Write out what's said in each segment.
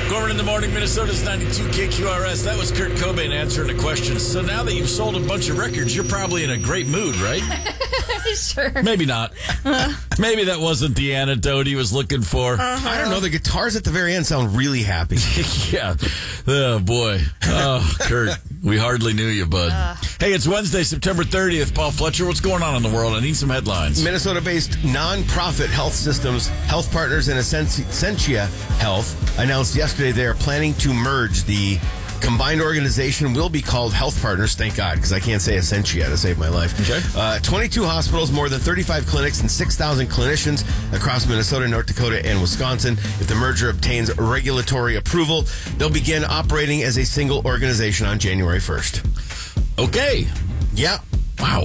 Gorman in the morning, Minnesota's 92 KQRS. That was Kurt Cobain answering a question. So now that you've sold a bunch of records, you're probably in a great mood, right? Sure. Maybe not. Maybe that wasn't the antidote he was looking for. I don't know. The guitars at the very end sound really happy. Yeah. Oh, boy. Oh, Kurt, we hardly knew you, bud. Hey, it's Wednesday, September 30th. Paul Fletcher, what's going on in the world? I need some headlines. Minnesota-based nonprofit health systems, Health Partners and Essentia Health, announced yesterday they are planning to merge. The combined organization will be called Health Partners, thank God, because I can't say Essentia to save my life. Okay. 22 hospitals, more than 35 clinics, and 6,000 clinicians across Minnesota, North Dakota, and Wisconsin. If the merger obtains regulatory approval, they'll begin operating as a single organization on January 1st. Okay. Yeah. Wow.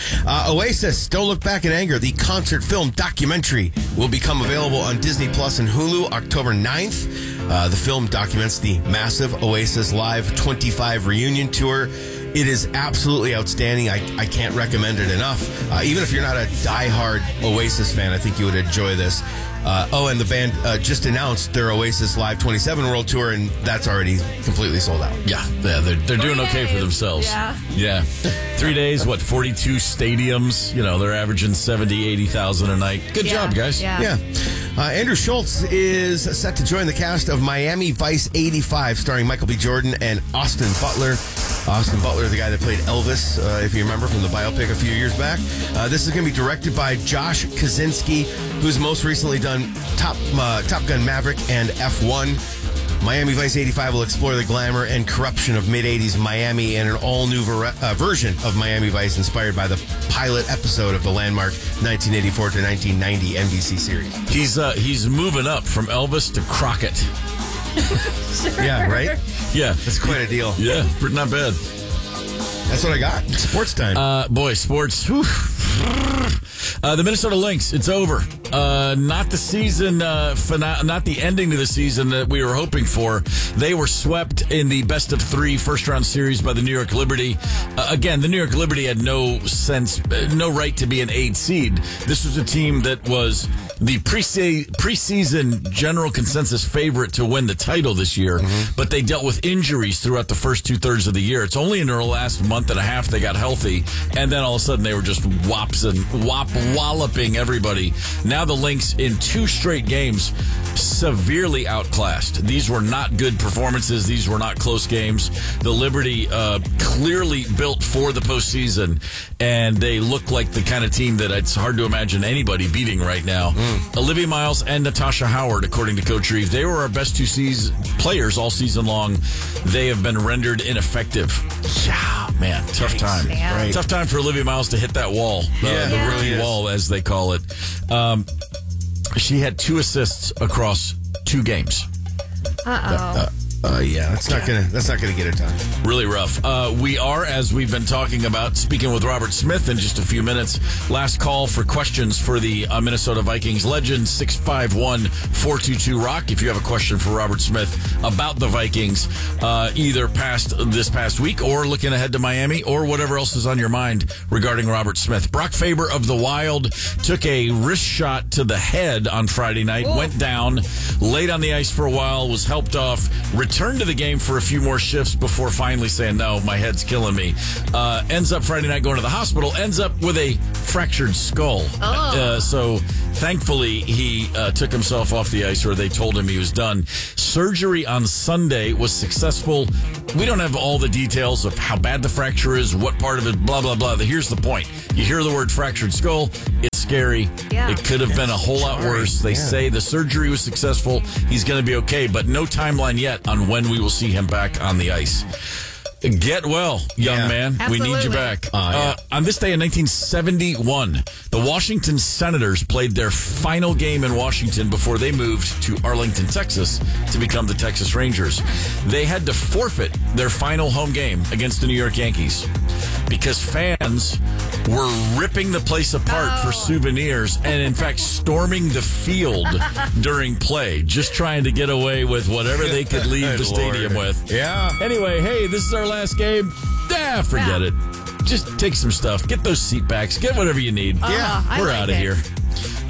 Oasis, Don't Look Back in Anger, the concert film documentary, will become available on Disney Plus and Hulu October 9th. The film documents the massive Oasis Live 25 reunion tour. It is absolutely outstanding. I can't recommend it enough. Even if you're not a diehard Oasis fan, I think you would enjoy this. And the band just announced their Oasis Live 27 World Tour, and that's already completely sold out. Yeah, they're doing okay for themselves. Yeah. 3 days, 42 stadiums. You know, they're averaging 70, 80,000 a night. Good job, guys. Yeah. Andrew Schultz is set to join the cast of Miami Vice 85, starring Michael B. Jordan and Austin Butler. Austin Butler, the guy that played Elvis, if you remember from the biopic a few years back. This is going to be directed by Josh Kaczynski, who's most recently done Top Gun Maverick and F1. Miami Vice 85 will explore the glamour and corruption of mid-'80s Miami and an all-new version of Miami Vice inspired by the pilot episode of the landmark 1984 to 1990 NBC series. He's moving up from Elvis to Crockett. Sure. Yeah, right? Yeah. That's quite a deal. Yeah, not bad. That's what I got. Sports time. Boy, sports. Whew. The Minnesota Lynx, it's over. Not the season, not the ending to the season that we were hoping for. They were swept in the best of three first-round series by the New York Liberty. Again, the New York Liberty had no right to be an 8 seed. This was a team that was the preseason general consensus favorite to win the title this year, but they dealt with injuries throughout the first 2/3 of the year. It's only in their last month and a half they got healthy, and then all of a sudden they were just walloping everybody. Now the Lynx in 2 straight games severely outclassed. These were not good performances. These were not close games. The Liberty clearly built for the postseason, and they look like the kind of team that it's hard to imagine anybody beating right now. Olivia Miles and Natasha Howard, according to Coach Reeve, they were our best 2 players all season long. They have been rendered ineffective. Yeah, man, tough time. Right. Tough time for Olivia Miles to hit that wall, the rookie wall, as they call it. She had 2 assists across 2 games. That's not gonna get it done. Really rough. We are, as we've been talking about, speaking with Robert Smith in just a few minutes. Last call for questions for the Minnesota Vikings legend, 651-422-ROCK. If you have a question for Robert Smith about the Vikings, either this past week or looking ahead to Miami or whatever else is on your mind regarding Robert Smith. Brock Faber of the Wild took a wrist shot to the head on Friday night, went down, laid on the ice for a while, was helped off, returned to the game for a few more shifts before finally saying, no, my head's killing me. Ends up Friday night going to the hospital, ends up with a fractured skull. So thankfully he took himself off the ice, or they told him he was done. Surgery on Sunday was successful. We don't have all the details of how bad the fracture is, what part of it, blah, blah, blah. Here's the point. You hear the word fractured skull, it's scary. Yeah. It could have been a whole lot worse. They say the surgery was successful. He's going to be okay, but no timeline yet on when we will see him back on the ice. Get well, young man. Absolutely. We need you back. On this day in 1971, the Washington Senators played their final game in Washington before they moved to Arlington, Texas to become the Texas Rangers. They had to forfeit their final home game against the New York Yankees because fans were ripping the place apart for souvenirs and, in fact, storming the field during play, just trying to get away with whatever they could leave the stadium with. Yeah. Anyway, hey, this is our last game. Forget it. Just take some stuff. Get those seat backs. Get whatever you need. I We're like out of it. here.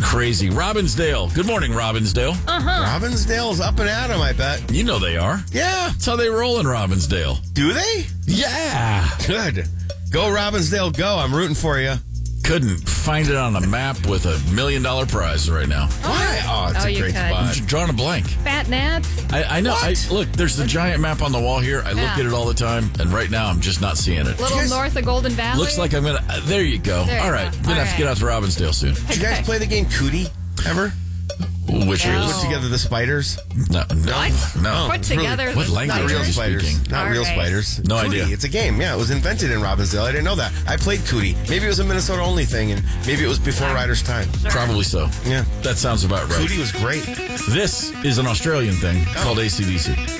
Crazy. Robbinsdale. Good morning, Robbinsdale. Robbinsdale's up and at 'em, I bet. You know they are. Yeah. That's how they roll in Robbinsdale. Do they? Yeah. Good. Go, Robbinsdale, go. I'm rooting for you. Couldn't find it on a map with $1 million prize right now. Why? Oh, it's a you great could. spot. I'm drawing a blank. Fat Nats. I know. Look, there's the giant map on the wall here. I look Yeah. at it all the time, and right now I'm just not seeing it. Little guys- north of Golden Valley. Looks like I'm going to... there you go. There you All right. go. I'm going to All have to get right. out to Robbinsdale soon. Did you guys play the game Cootie ever? Which No. is... Put together the spiders? No. What? No. Put together What the language Not real are you spiders. speaking? Not All real right. spiders. No Cootie. idea. It's a game. Yeah, it was invented in Robbinsdale. I didn't know that. I played Cootie. Maybe it was a Minnesota only thing, and maybe it was before Ryder's time. Probably so. Yeah. That sounds about right. Cootie was great. This is an Australian thing called AC/DC.